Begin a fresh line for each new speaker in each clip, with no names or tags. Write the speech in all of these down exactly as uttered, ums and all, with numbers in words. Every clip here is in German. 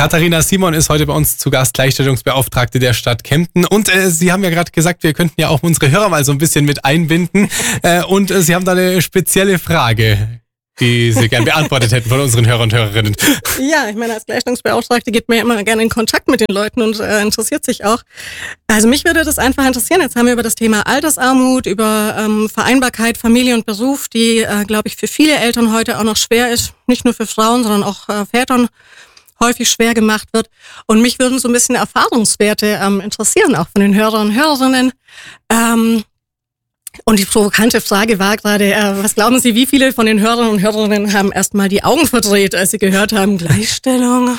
Katharina Simon ist heute bei uns zu Gast, Gleichstellungsbeauftragte der Stadt Kempten. Und äh, Sie haben ja gerade gesagt, wir könnten ja auch unsere Hörer mal so ein bisschen mit einbinden. Äh, und äh, Sie haben da eine spezielle Frage, die Sie gerne beantwortet hätten von unseren Hörern und Hörerinnen.
Ja, ich meine, als Gleichstellungsbeauftragte geht man ja immer gerne in Kontakt mit den Leuten und äh, interessiert sich auch. Also mich würde das einfach interessieren. Jetzt haben wir über das Thema Altersarmut, über ähm, Vereinbarkeit, Familie und Beruf, die, äh, glaube ich, für viele Eltern heute auch noch schwer ist. Nicht nur für Frauen, sondern auch äh, Vätern häufig schwer gemacht wird. Und mich würden so ein bisschen Erfahrungswerte ähm, interessieren, auch von den Hörern und Hörerinnen. Ähm, Und die provokante Frage war gerade, äh, was glauben Sie, wie viele von den Hörern und Hörerinnen haben erstmal die Augen verdreht, als sie gehört haben, Gleichstellung,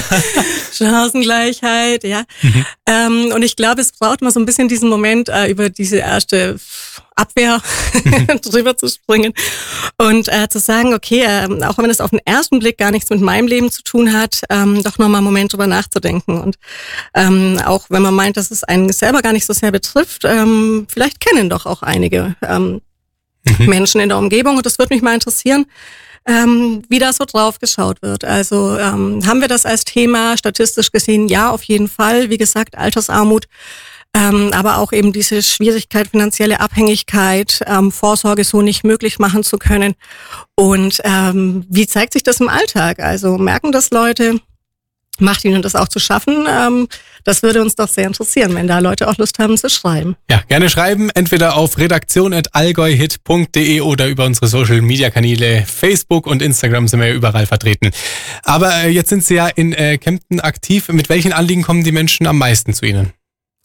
Chancengleichheit, ja. Mhm. Ähm, und ich glaube, es braucht mal so ein bisschen diesen Moment, äh, über diese erste Abwehr drüber zu springen und äh, zu sagen, okay, äh, auch wenn es auf den ersten Blick gar nichts mit meinem Leben zu tun hat, ähm, doch nochmal einen Moment drüber nachzudenken. Und ähm, auch wenn man meint, dass es einen selber gar nicht so sehr betrifft, ähm, vielleicht kennen doch auch einige ähm, mhm. Menschen in der Umgebung. Und das würde mich mal interessieren, ähm, wie da so drauf geschaut wird. Also ähm, haben wir das als Thema statistisch gesehen? Ja, auf jeden Fall. Wie gesagt, Altersarmut. Ähm, aber auch eben diese Schwierigkeit, finanzielle Abhängigkeit, ähm, Vorsorge so nicht möglich machen zu können. Und ähm, wie zeigt sich das im Alltag? Also merken das Leute? Macht ihnen das auch zu schaffen? Ähm, das würde uns doch sehr interessieren, wenn da Leute auch Lust haben zu schreiben.
Ja, gerne schreiben, entweder auf redaktion at allgäuhit punkt de oder über unsere Social-Media-Kanäle Facebook und Instagram sind wir ja überall vertreten. Aber äh, jetzt sind Sie ja in äh, Kempten aktiv. Mit welchen Anliegen kommen die Menschen am meisten zu Ihnen?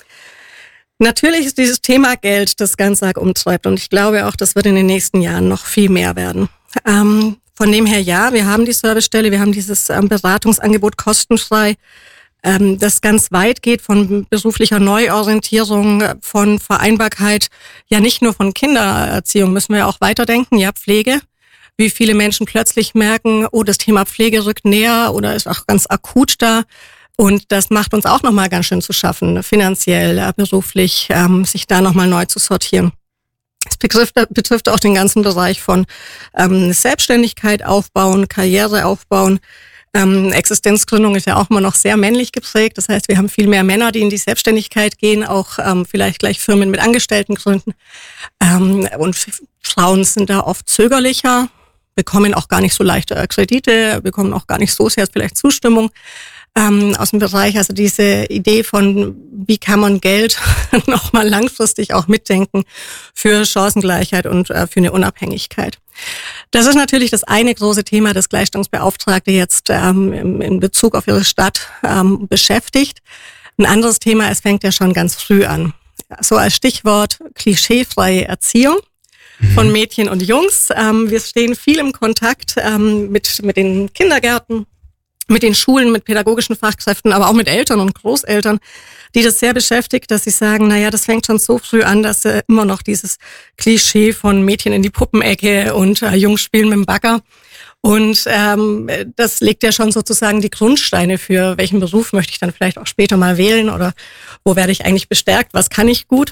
Natürlich ist dieses Thema Geld das ganz arg umtreibt und ich glaube auch, das wird in den nächsten Jahren noch viel mehr werden. Ähm, von dem her ja, wir haben die Servicestelle, wir haben dieses ähm, Beratungsangebot kostenfrei, ähm, das ganz weit geht von beruflicher Neuorientierung, von Vereinbarkeit, ja nicht nur von Kindererziehung, müssen wir auch weiterdenken, ja Pflege. Wie viele Menschen plötzlich merken, oh, das Thema Pflege rückt näher oder ist auch ganz akut da. Und das macht uns auch nochmal ganz schön zu schaffen, finanziell, äh, beruflich, ähm, sich da nochmal neu zu sortieren. Es betrifft, betrifft auch den ganzen Bereich von ähm, Selbstständigkeit aufbauen, Karriere aufbauen. Ähm, Existenzgründung ist ja auch immer noch sehr männlich geprägt. Das heißt, wir haben viel mehr Männer, die in die Selbstständigkeit gehen, auch ähm, vielleicht gleich Firmen mit Angestellten gründen. Ähm, und Frauen sind da oft zögerlicher, bekommen auch gar nicht so leichte Kredite, bekommen auch gar nicht so sehr vielleicht Zustimmung. Ähm, aus dem Bereich, also diese Idee von, wie kann man Geld nochmal langfristig auch mitdenken für Chancengleichheit und äh, für eine Unabhängigkeit. Das ist natürlich das eine große Thema, das Gleichstellungsbeauftragte jetzt ähm, in, in Bezug auf ihre Stadt ähm, beschäftigt. Ein anderes Thema, es fängt ja schon ganz früh an. So als Stichwort klischeefreie Erziehung von Mädchen und Jungs. Ähm, wir stehen viel im Kontakt ähm, mit, mit den Kindergärten, mit den Schulen, mit pädagogischen Fachkräften, aber auch mit Eltern und Großeltern, die das sehr beschäftigt, dass sie sagen, naja, das fängt schon so früh an, dass äh, immer noch dieses Klischee von Mädchen in die Puppenecke und äh, Jungs spielen mit dem Bagger. Und ähm, das legt ja schon sozusagen die Grundsteine für, welchen Beruf möchte ich dann vielleicht auch später mal wählen oder wo werde ich eigentlich bestärkt, was kann ich gut.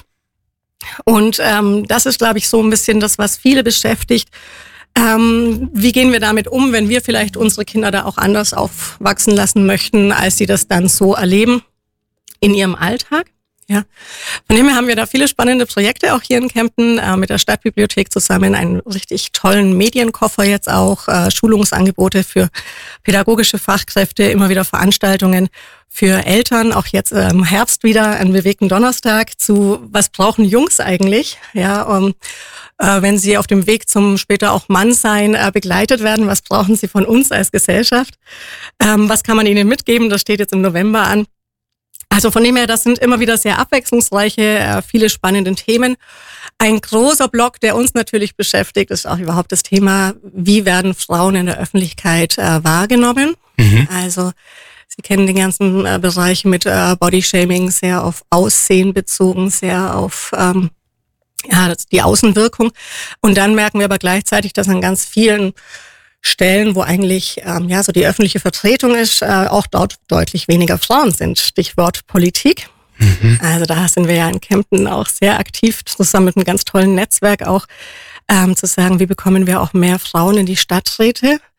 Und ähm, das ist, glaube ich, so ein bisschen das, was viele beschäftigt. Ähm, wie gehen wir damit um, wenn wir vielleicht unsere Kinder da auch anders aufwachsen lassen möchten, als sie das dann so erleben in ihrem Alltag? Ja, von dem her haben wir da viele spannende Projekte auch hier in Kempten, äh, mit der Stadtbibliothek zusammen, einen richtig tollen Medienkoffer jetzt auch, äh, Schulungsangebote für pädagogische Fachkräfte, immer wieder Veranstaltungen für Eltern, auch jetzt äh, im Herbst wieder einen bewegten Donnerstag zu, was brauchen Jungs eigentlich, ja, um, äh, wenn sie auf dem Weg zum später auch Mannsein äh, begleitet werden, was brauchen sie von uns als Gesellschaft, ähm, was kann man ihnen mitgeben, das steht jetzt im November an. Also von dem her, das sind immer wieder sehr abwechslungsreiche, äh, viele spannende Themen. Ein großer Block, der uns natürlich beschäftigt, ist auch überhaupt das Thema, wie werden Frauen in der Öffentlichkeit äh, wahrgenommen. Mhm. Also Sie kennen den ganzen äh, Bereich mit äh, Bodyshaming, sehr auf Aussehen bezogen, sehr auf ähm, ja, das, die Außenwirkung. Und dann merken wir aber gleichzeitig, dass an ganz vielen Stellen, wo eigentlich ähm, ja so die öffentliche Vertretung ist, äh, auch dort deutlich weniger Frauen sind. Stichwort Politik. Mhm. Also da sind wir ja in Kempten auch sehr aktiv, zusammen mit einem ganz tollen Netzwerk auch, ähm, zu sagen, wie bekommen wir auch mehr Frauen in die Stadträte,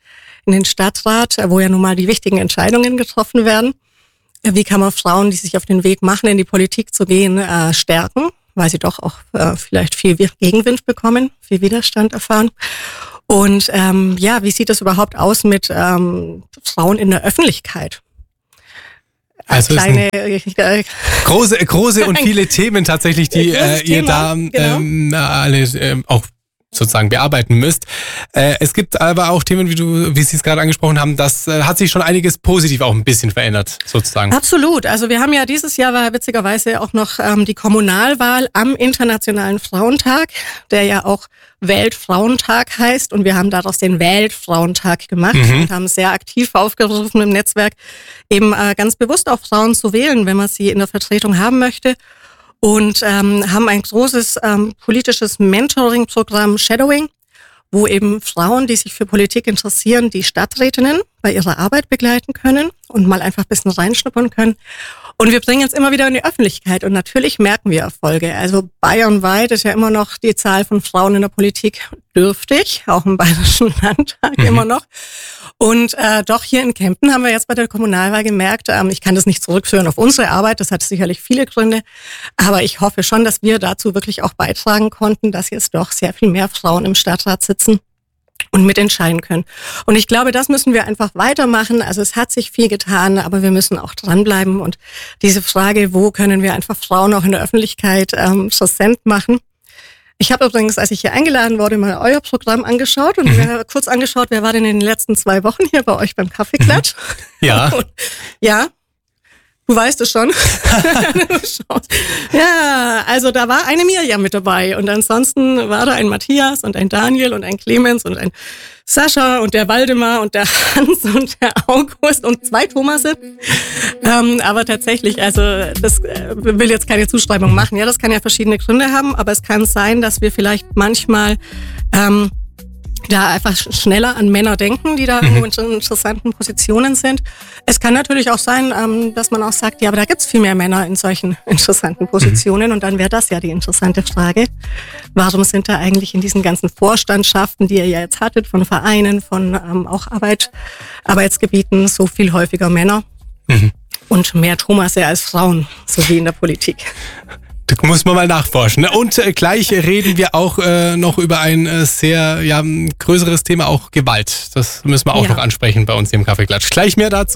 in den Stadtrat, wo ja nun mal die wichtigen Entscheidungen getroffen werden. Wie kann man Frauen, die sich auf den Weg machen, in die Politik zu gehen, äh, stärken, weil sie doch auch äh, vielleicht viel Gegenwind bekommen, viel Widerstand erfahren. Und ähm, ja, wie sieht es überhaupt aus mit ähm, Frauen in der Öffentlichkeit?
Also
Kleine,
äh, große, große und viele Themen tatsächlich, die äh, ihr Thema, da genau. ähm, alle äh, auch sozusagen bearbeiten müsst. Äh, es gibt aber auch Themen, wie du, wie Sie es gerade angesprochen haben, das äh, hat sich schon einiges positiv auch ein bisschen verändert, sozusagen.
Absolut. Also wir haben ja dieses Jahr war witzigerweise auch noch ähm, die Kommunalwahl am Internationalen Frauentag, der ja auch Weltfrauentag heißt, und wir haben daraus den Weltfrauentag gemacht mhm. und haben sehr aktiv aufgerufen im Netzwerk, eben äh, ganz bewusst auch Frauen zu wählen, wenn man sie in der Vertretung haben möchte. Und ähm, haben ein großes ähm, politisches Mentoring-Programm Shadowing, wo eben Frauen, die sich für Politik interessieren, die Stadträtinnen bei ihrer Arbeit begleiten können und mal einfach ein bisschen reinschnuppern können. Und wir bringen es immer wieder in die Öffentlichkeit und natürlich merken wir Erfolge. Also bayernweit ist ja immer noch die Zahl von Frauen in der Politik dürftig, auch im Bayerischen Landtag mhm. immer noch. Und äh, doch hier in Kempten haben wir jetzt bei der Kommunalwahl gemerkt, ähm, ich kann das nicht zurückführen auf unsere Arbeit, das hat sicherlich viele Gründe, aber ich hoffe schon, dass wir dazu wirklich auch beitragen konnten, dass jetzt doch sehr viel mehr Frauen im Stadtrat sitzen und mitentscheiden können. Und ich glaube, das müssen wir einfach weitermachen. Also es hat sich viel getan, aber wir müssen auch dranbleiben. Und diese Frage, wo können wir einfach Frauen auch in der Öffentlichkeit ähm, präsent machen? Ich habe übrigens, als ich hier eingeladen wurde, mal euer Programm angeschaut und mhm. mir kurz angeschaut, wer war denn in den letzten zwei Wochen hier bei euch beim Kaffeeklatsch?
Ja.
Und, ja. Du weißt es schon. Ja, also da war eine Miriam mit dabei und ansonsten war da ein Matthias und ein Daniel und ein Clemens und ein Sascha und der Waldemar und der Hans und der August und zwei Thomasse. Ähm, aber tatsächlich, also das äh, will jetzt keine Zuschreibung machen. Ja, das kann ja verschiedene Gründe haben, aber es kann sein, dass wir vielleicht manchmal ähm, da einfach schneller an Männer denken, die da irgendwo in interessanten Positionen sind. Es kann natürlich auch sein, ähm, dass man auch sagt, ja, aber da gibt's viel mehr Männer in solchen interessanten Positionen und dann wäre das ja die interessante Frage. Warum sind da eigentlich in diesen ganzen Vorstandschaften, die ihr ja jetzt hattet, von Vereinen, von ähm, auch Arbeit, Arbeitsgebieten so viel häufiger Männer mhm. und mehr Thomasse als Frauen, so wie in der Politik?
Da muss man mal nachforschen. Und äh, gleich reden wir auch äh, noch über ein äh, sehr ja, größeres Thema, auch Gewalt. Das müssen wir auch ja. noch ansprechen bei uns hier im Kaffeeklatsch. Gleich mehr dazu.